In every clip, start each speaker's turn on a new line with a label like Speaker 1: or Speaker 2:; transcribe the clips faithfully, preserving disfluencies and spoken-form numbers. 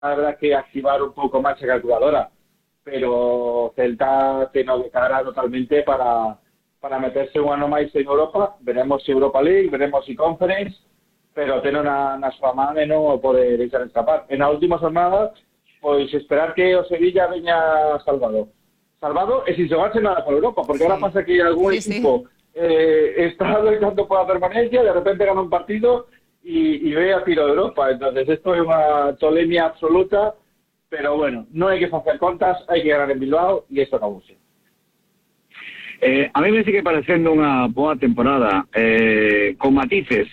Speaker 1: habrá que activar un pouco máis a calculadora, pero Celta ten o de cara totalmente para, para meterse un ano máis en Europa. Veremos si Europa League, veremos si Conference, pero ten na, na súa man e non o pode deixar escapar. En a última jornada, pois esperar que o Sevilla veña salvado. Salvado e sin xogarse nada por Europa, porque sí. Ahora pasa que algún sí, equipo sí. Eh, está loitando por a permanencia, de repente gana un partido y, y ve a tiro de Europa. Entonces esto é unha tolemia absoluta, pero bueno, non hai que facer contas, hai que ganar en Bilbao e isto acabou.
Speaker 2: Eh, a mí me sigue parecendo unha boa temporada, eh, con matices.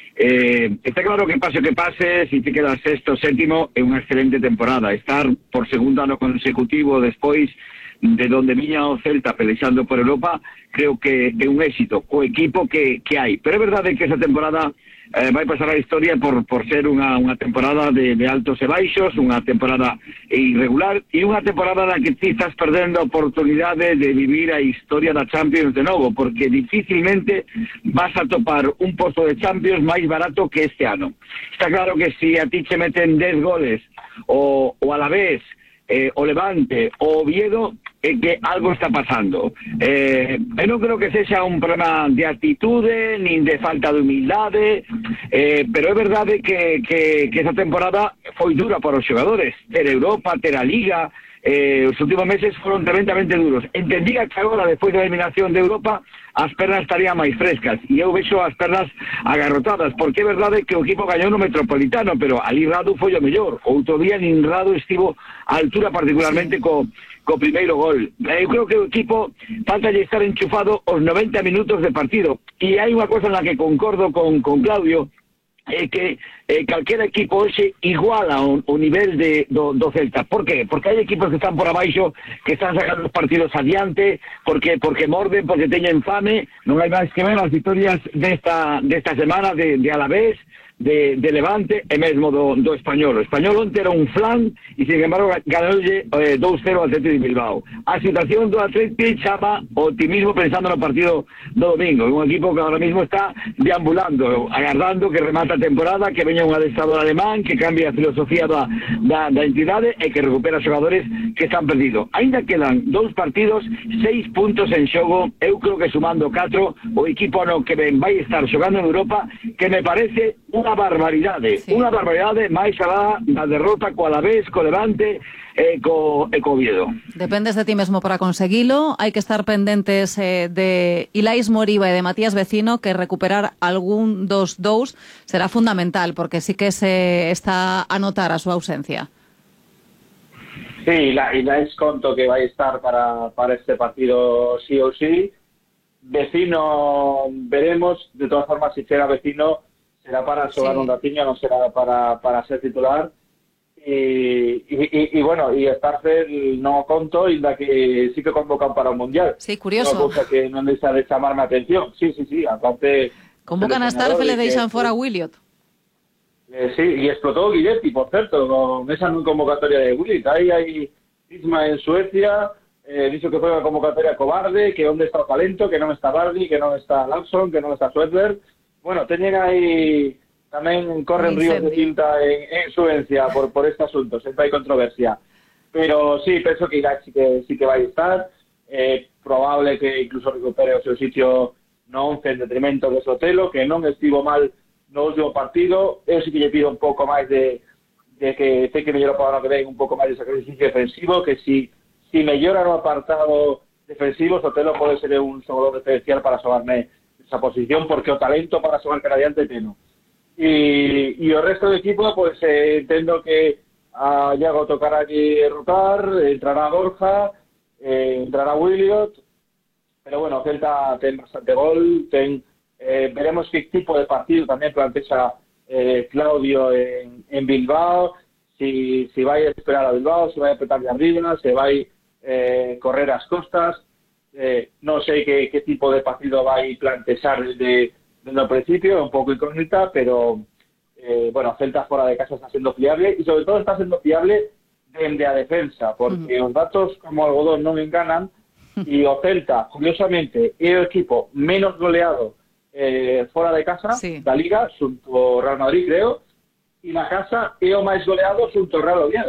Speaker 2: Eh, está claro que pase o que pase, si te quedas sexto, sétimo, é unha excelente temporada. Estar por segundo ano consecutivo despois de donde viña o Celta pelexando por Europa, creo que é un éxito o equipo que, que hai. Pero é verdade que esa temporada eh, vai pasar a historia por, por ser unha, unha temporada de, de altos e baixos, unha temporada irregular e unha temporada na que ti estás perdendo a oportunidade de vivir a historia da Champions de novo, porque dificilmente vas a topar un posto de Champions máis barato que este ano. Está claro que si a ti che meten dez goles o, o Alavés, eh, o Levante, o Oviedo, é que algo está pasando. Eh, eu non creo que sexa un problema de actitude, nin de falta de humildade, eh, pero é verdade que, que, que esa temporada foi dura para os xogadores. Ter Europa, ter a Liga, eh, os últimos meses foron tremendamente duros. Entendía que agora, despois da eliminación de Europa, as pernas estarían máis frescas, e eu vexo as pernas agarrotadas, porque é verdade que o equipo gañou no Metropolitano, pero ali Radu foi o mellor. Outro día nin Radu estivo a altura, particularmente co, co primeiro gol. Eu creo que o equipo falta de estar enchufado os noventa minutos de partido, e hai unha cosa na que concordo con, con Claudio, é que eh, calquera equipo hoxe iguala o, o nivel de, do, do Celta. Por qué? Porque hai equipos que están por abaixo, que están sacando os partidos adiante, porque porque morden, porque teñen fame. Non hai máis que ver as victorias desta, desta semana de, de Alavés, de, de Levante e mesmo do, do Español. O Español onte era un flan e, sin embargo, ganoulle eh, dous cero ao Atlético de Bilbao. A situación do Atlético chama optimismo pensando no partido do domingo. Un equipo que ahora mismo está deambulando, agardando que remata a temporada, que veña un adestrador alemán, que cambie a filosofía da, da, da entidade e que recupera xogadores que están perdidos. Ainda quedan dous partidos, seis puntos en xogo. Eu creo que sumando catro, o equipo no que ven vai estar xogando en Europa, que me parece unha barbaridade, sí. Unha barbaridade máis alá da derrota co Alavés, co Levante e co, e co Oviedo.
Speaker 3: Dependes de ti mesmo para conseguilo. Hai que estar pendentes eh, de Ilais Moriba e de Matías Vecino, que recuperar algún dos dous será fundamental, porque sí que se está a notar a súa ausencia.
Speaker 1: Sí, la, Ilais conto que vai estar para, para este partido sí ou sí. Vecino veremos, de todas formas, si será Vecino será para xogar sí. Un ratiño, non será para, para ser titular. E, e, e, e bueno, e Starcel non o conto, inda que sí que convocan para o Mundial.
Speaker 3: Sí, curioso.
Speaker 1: Unha cousa que non deixa de chamarme a atención. Sí, sí, sí, aparte...
Speaker 3: Convocan a Starcel e deixan fora a Williot.
Speaker 1: Eh, sí, e explotou Guidetti, por certo, con esa non convocatoria de Williot. Aí hai Isma en Suecia, eh, dixo que foi unha convocatoria cobarde, que onde está o talento, que non está Bardi, que non está Lawson, que non está Schwedberg. Bueno, teñen aí tamén corren ríos de tinta en, en Suecia por, por este asunto, sempre hai controversia. Pero sí, penso que Irak sí que, sí que vai estar, eh, probable que incluso recupere o seu sitio no once en detrimento de Sotelo, que non estivo mal no último partido. Eu sí que lle pido un pouco máis de, de que ten que mellorar para o ano que ven, un pouco máis de sacrificio defensivo, que si, si mellora no apartado defensivo, Sotelo pode ser un xogador diferencial para xogarme esa posición, porque o talento para xogar cara adiante teno. E, e o resto do equipo, pues eh, entendo que a Iago tocará aquí rotar, entrará Borja, eh, entrará Williot, pero bueno, Celta ten bastante gol, ten, eh, veremos que tipo de partido tamén plantexa eh, Claudio en, en Bilbao, si, si vai a esperar a Bilbao, si vai a apretar de arriba, se vai eh, correr as costas. Eh, non sei que, que tipo de partido vai plantexar desde, desde o principio, é un pouco incógnita, pero eh, bueno, Celta fora de casa está sendo fiable e sobre todo está sendo fiable dende a defensa, porque uh-huh. os datos como algodón non enganan e o Celta, curiosamente, é o equipo menos goleado eh, fora de casa sí. da Liga, xunto ao Real Madrid, creo, e na casa é o máis goleado xunto ao Real Oviedo.